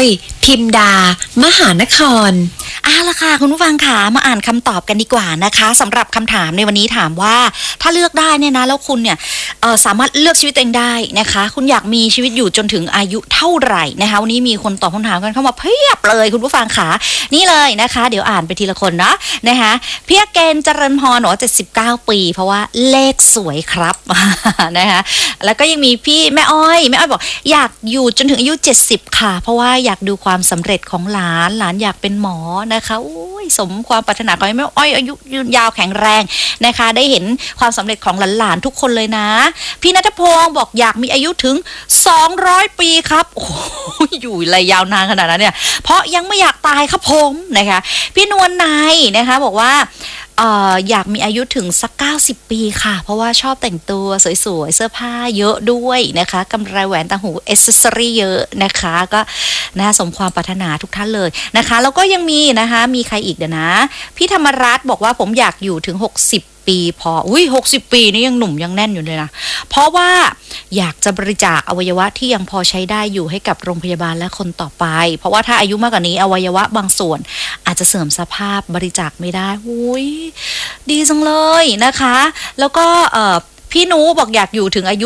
ยพิมดามหานครล่ะค่ะคุณผู้ฟังค่ะมาอ่านคำตอบกันดีกว่านะคะสำหรับคำถามในวันนี้ถามว่าถ้าเลือกได้เนี่ยนะแล้วคุณเนี่ยสามารถเลือกชีวิตตัวเองได้นะคะคุณอยากมีชีวิตอยู่จนถึงอายุเท่าไหร่นะคะวันนี้มีคนตอบคำถามกันเข้ามาเพียบเลยคุณผู้ฟังค่ะนี่เลยนะคะเดี๋ยวอ่านไปทีละคนนะนะคะพี่เกณฑ์เจริญพรหนู79 ปีเพราะว่าเลขสวยครับนะคะแล้วก็ยังมีพี่แม่อ้อยบอกอยากอยู่จนถึงอายุ70ค่ะเพราะว่าอยากดูความสำเร็จของหลานอยากเป็นหมอนะคะสมความปรารถนาของแม่อ้อยอายุยืนยาวแข็งแรงนะคะได้เห็นความสำเร็จของหลานๆทุกคนเลยนะพี่ณัฐพงศ์บอกอยากมีอายุถึง200 ปีครับโอ้อยู่เลยยาวนานขนาดนั้นเนี่ยเพราะยังไม่อยากตายครับผมนะคะพี่นวลนายนะคะบอกว่าอยากมีอายุถึงสัก90 ปีค่ะเพราะว่าชอบแต่งตัวสวยๆเสื้อผ้าเยอะด้วยนะคะกำไรแหวนต่างหูเอเซสซอรี่เยอะนะคะก็น่าสมความปรารถนาทุกท่านเลยนะคะแล้วก็ยังมีนะคะมีใครอีกเดี๋ยวนะพี่ธรรมรัตน์บอกว่าผมอยากอยู่ถึง60 ปีพอ60 ปีนี่ยังหนุ่มยังแน่นอยู่เลยนะเพราะว่าอยากจะบริจาคอวัยวะที่ยังพอใช้ได้อยู่ให้กับโรงพยาบาลและคนต่อไปเพราะว่าถ้าอายุมากกว่านี้อวัยวะบางส่วนอาจจะเสื่อมสภาพบริจาคไม่ได้ดีจังเลยนะคะแล้วก็พี่นูบอกอยากอยู่ถึงอายุ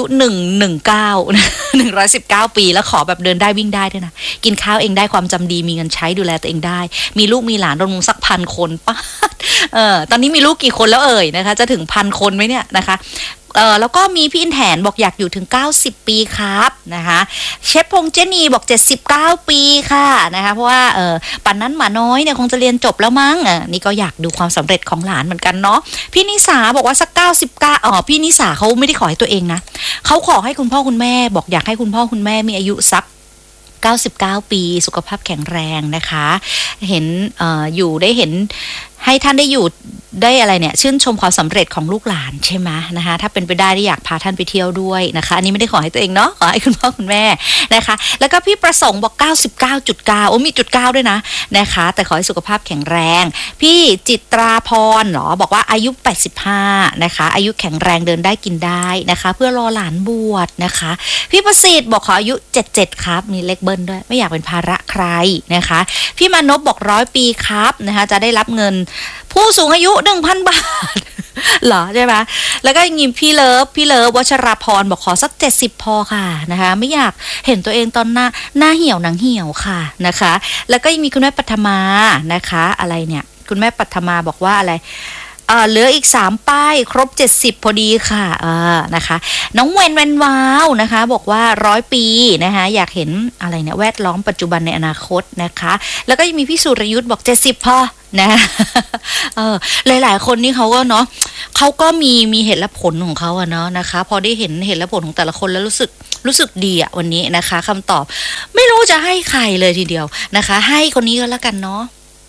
119 ปีแล้วขอแบบเดินได้วิ่งได้ด้วยนะกินข้าวเองได้ความจำดีมีเงินใช้ดูแลตัวเองได้มีลูกมีหลานรวมสัก1,000 คนป้าตอนนี้มีลูกกี่คนแล้วนะคะจะถึง1,000 คนไหมเนี่ยนะคะแล้วก็มีพี่อินแถนบอกอยากอยู่ถึง90 ปีครับนะคะเชฟพงษ์เจนีบอก79 ปีค่ะนะคะเพราะว่าปันนั้นหมาน้อยเนี่ยคงจะเรียนจบแล้วมั้งนี่ก็อยากดูความสำเร็จของหลานเหมือนกันเนาะพี่นิสาบอกว่าสัก99พี่นิสาเขาไม่ได้ขอให้ตัวเองนะเขาขอให้คุณพ่อคุณแม่บอกอยากให้คุณพ่อคุณแม่มีอายุสัก99 ปีสุขภาพแข็งแรงนะคะเห็นอยู่ได้เห็นให้ท่านได้อยู่ได้อะไรเนี่ยชื่นชมความสำเร็จของลูกหลานใช่ไหมนะคะถ้าเป็นไปได้อยากพาท่านไปเที่ยวด้วยนะคะอันนี้ไม่ได้ขอให้ตัวเองเนาะขอให้คุณพ่อคุณแม่นะคะแล้วก็พี่ประสงค์บอก99.9มี.9ด้วยนะคะแต่ขอให้สุขภาพแข็งแรงพี่จิตราพรเหรอบอกว่าอายุ85นะคะอายุแข็งแรงเดินได้กินได้นะคะเพื่อรอหลานบวชนะคะพี่ประสิทธิ์บอกขออายุ77ครับมีเลขเบิ้ลด้วยไม่อยากเป็นภาระใครนะคะพี่มานพบอก100 ปีครับนะคะจะได้รับเงินผู้สูงอายุ 1,000 บาทเหรอใช่ไหมแล้วก็ยังมีพี่เลิฟวัชราพรบอกขอสัก70พอค่ะนะคะไม่อยากเห็นตัวเองตอนหน้าเหี่ยวหนังเหี่ยวค่ะนะคะแล้วก็ยังมีคุณแม่ปัทมานะคะอะไรเนี่ยคุณแม่ปัทมาบอกว่าอะไรเหลืออีก3 ป้ายครบ70พอดีค่ะนะคะน้องเวนวาวนะคะบอกว่า100 ปีนะคะอยากเห็นอะไรเนี่ยแวดล้อมปัจจุบันในอนาคตนะคะแล้วก็ยังมีพี่สุรยุทธ์บอก70พอนะหลายๆคนนี่เขาก็เนาะเขาก็มีเหตุและผลของเขาเนาะนะคะพอได้เห็นเหตุและผลของแต่ละคนแล้วรู้สึกดีวันนี้นะคะคำตอบไม่รู้จะให้ใครเลยทีเดียวนะคะให้คนนี้ก็แล้วกันเนาะ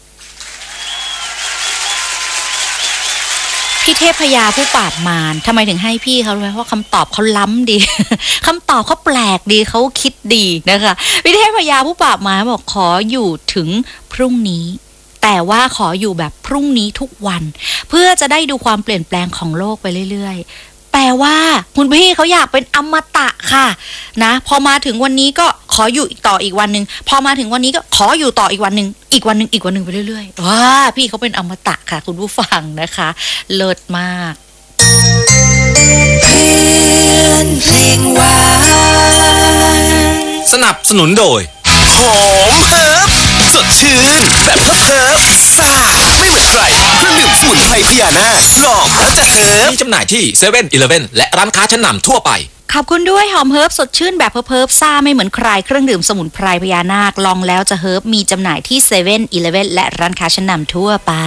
พี่เทพยาผู้ปราบมารทำไมถึงให้พี่เขารู้ไหมเพราะคำตอบเขาล้ำดี คำตอบเขาแปลกดีเขาคิดดีนะคะพี่เทพยาผู้ปราบมารบอกขออยู่ถึงพรุ่งนี้แต่ว่าขออยู่แบบพรุ่งนี้ทุกวันเพื่อจะได้ดูความเปลี่ยนแปลงของโลกไปเรื่อยๆแปลว่าคุณพี่เขาอยากเป็นอมตะค่ะนะพอมาถึงวันนี้ก็ขออยู่ต่ออีกวันนึงพอมาถึงวันนี้ก็ขออยู่ต่ออีกวันนึงอีกวันนึงไปเรื่อยๆว้าพี่เขาเป็นอมตะค่ะคุณผู้ฟังนะคะเลิศมากเพื่อนเพลงหวานสนับสนุนโดยหอมเฮิร์บสดชื่นแบบเฮิร์บซ่าไม่เหมือนใครเครื่องดื่มสมุนไพรพญานาคลองแล้วจะเฮิร์บมีจำหน่ายที่เซเว่นอีเลฟเว่นและร้านค้าชั้นนำทั่วไปขอบคุณด้วยหอมเฮิร์บสดชื่นแบบเฮิร์บซ่าไม่เหมือนใครเครื่องดื่มสมุนไพรพญานาคลองแล้วจะเฮิร์บมีจำหน่ายที่เซเว่นอีเลฟเว่นและร้านค้าชั้นนำทั่วไป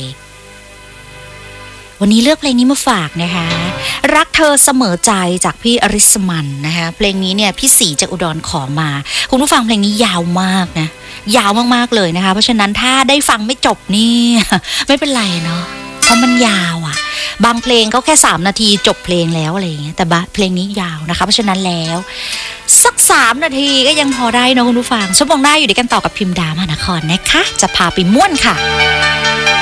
วันนี้เลือกเพลงนี้มาฝากนะคะรักเธอเสมอใจจากพี่อริสมันนะคะเพลงนี้เนี่ยพี่ศรีจากอุดรขอมาคุณผู้ฟังเพลงนี้ยาวมากนะยาวมากๆเลยนะคะเพราะฉะนั้นถ้าได้ฟังไม่จบนี่ไม่เป็นไรเนาะเพราะมันยาวบางเพลงเขาแค่3 นาทีจบเพลงแล้วอะไรอย่างเงี้ยแต่เพลงนี้ยาวนะคะเพราะฉะนั้นแล้วสัก3 นาทีก็ยังพอได้นะคุณผู้ฟังชั่วโมงหน้าอยู่ด้วยกันต่อกับพิมดามหานครนะคะจะพาไปม่วนค่ะ